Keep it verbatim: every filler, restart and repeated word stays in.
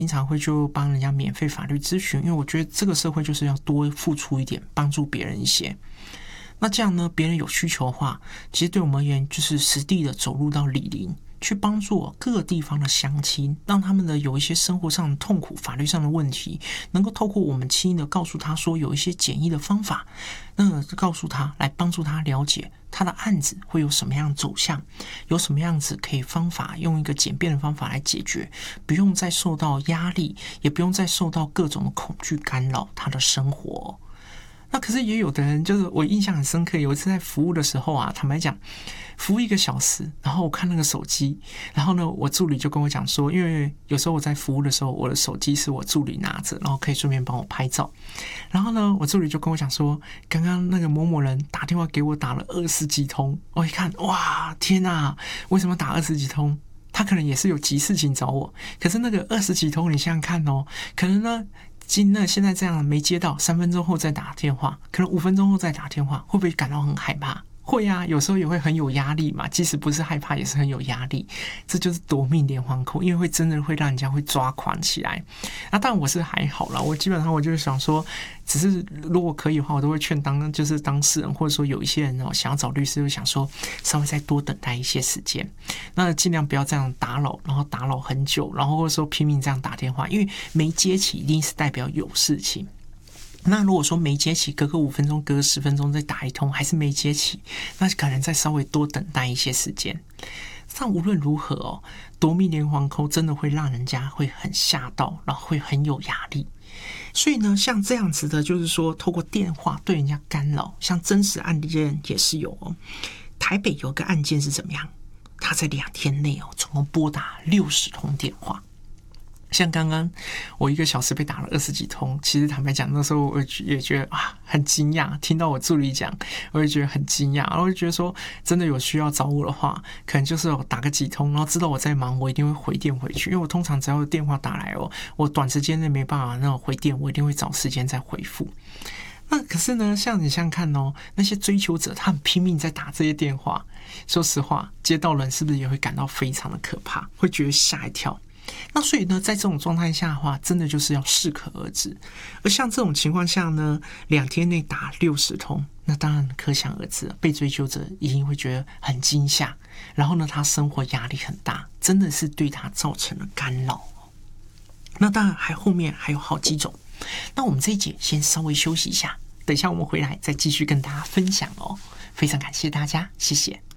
经常会就帮人家免费法律咨询，因为我觉得这个社会就是要多付出一点，帮助别人一些。那这样呢，别人有需求的话，其实对我们而言就是实地的走入到里邻，去帮助各个地方的乡亲，让他们的有一些生活上的痛苦、法律上的问题，能够透过我们轻易的告诉他说有一些简易的方法，那告诉他来帮助他了解他的案子会有什么样的走向，有什么样子可以方法用一个简便的方法来解决，不用再受到压力，也不用再受到各种的恐惧干扰他的生活。那可是也有的人，就是我印象很深刻，有一次在服务的时候啊，坦白讲，服务一个小时，然后我看那个手机，然后呢，我助理就跟我讲说，因为有时候我在服务的时候，我的手机是我助理拿着，然后可以顺便帮我拍照。然后呢，我助理就跟我讲说，刚刚那个某某人打电话给我，打了二十几通。我一看，哇，天哪，为什么打二十几通？他可能也是有急事情找我，可是那个二十几通，你想想看哦，可能呢。今那现在这样没接到，三分钟后再打电话，可能五分钟后再打电话，会不会感到很害怕？会啊，有时候也会很有压力嘛。即使不是害怕，也是很有压力。这就是夺命连环扣，因为会真的会让人家会抓狂起来。那当然我是还好啦，我基本上我就是想说，只是如果可以的话，我都会劝当就是当事人，或者说有一些人哦想要找律师，就想说稍微再多等待一些时间，那尽量不要这样打扰，然后打扰很久，然后或者说拼命这样打电话，因为没接起一定是代表有事情。那如果说没接起，隔个五分钟、隔个十分钟再打一通，还是没接起，那可能再稍微多等待一些时间。但无论如何哦，夺命连环扣真的会让人家会很吓到，然后会很有压力。所以呢，像这样子的，就是说透过电话对人家干扰，像真实案件也是有哦。台北有个案件是怎么样？他在两天内哦，总共拨打六十通电话。像刚刚我一个小时被打了二十几通，其实坦白讲，那时候我也觉得啊很惊讶，听到我助理讲，我也觉得很惊讶，然后就觉得说，真的有需要找我的话，可能就是我打个几通，然后知道我在忙，我一定会回电回去，因为我通常只要有电话打来哦，我短时间内没办法那种回电，我一定会找时间再回复。那可是呢，像你想想看哦，那些追求者他很拼命在打这些电话，说实话，接到人是不是也会感到非常的可怕，会觉得吓一跳？那所以呢，在这种状态下的话，真的就是要适可而止。而像这种情况下呢，两天内打六十通，那当然可想而知，被追求者一定会觉得很惊吓，然后呢，他生活压力很大，真的是对他造成了干扰。那当然还后面还有好几种。那我们这一节先稍微休息一下，等一下我们回来再继续跟大家分享哦。非常感谢大家，谢谢。